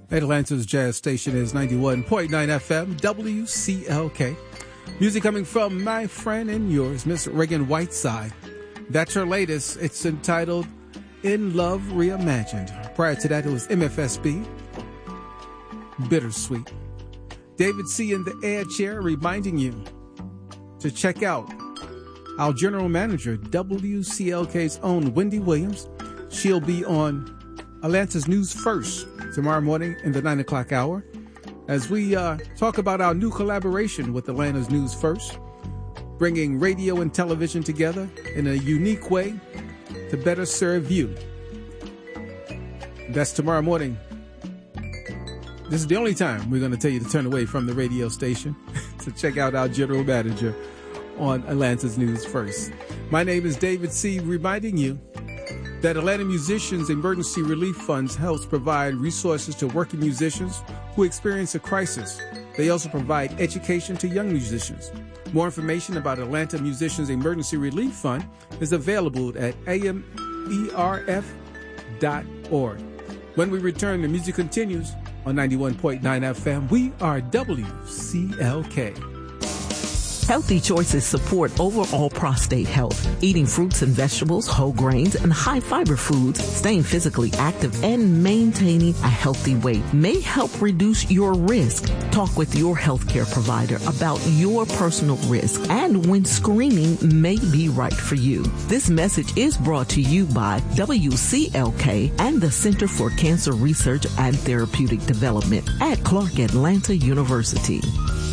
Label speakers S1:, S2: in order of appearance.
S1: Atlanta's jazz station is 91.9 FM, WCLK. Music coming from my friend and yours, Miss Reagan Whiteside. That's her latest. It's entitled In Love Reimagined. Prior to that, it was MFSB, Bittersweet. David C. in the air chair reminding you to check out our general manager, WCLK's own Wendy Williams. She'll be on Atlanta's News First tomorrow morning in the 9 o'clock hour as we talk about our new collaboration with Atlanta's News First, bringing radio and television together in a unique way to better serve you. That's tomorrow morning. This is the only time we're going to tell you to turn away from the radio station to check out our general manager on Atlanta's News First. My name is David C., reminding you that Atlanta Musicians Emergency Relief Funds helps provide resources to working musicians who experience a crisis. They also provide education to young musicians. More information about Atlanta Musicians Emergency Relief Fund is available at amerf.org. When we return, the music continues on 91.9 FM. We are WCLK.
S2: Healthy choices support overall prostate health. Eating fruits and vegetables, whole grains, and high-fiber foods, staying physically active, and maintaining a healthy weight may help reduce your risk. Talk with your healthcare provider about your personal risk and when screening may be right for you. This message is brought to you by WCLK and the Center for Cancer Research and Therapeutic Development at Clark Atlanta University.